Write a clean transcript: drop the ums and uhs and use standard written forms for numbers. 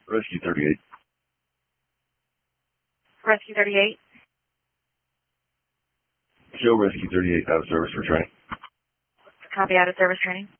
Rescue 38. Rescue 38. Show Rescue 38 out of service for training. Copy, out of service training.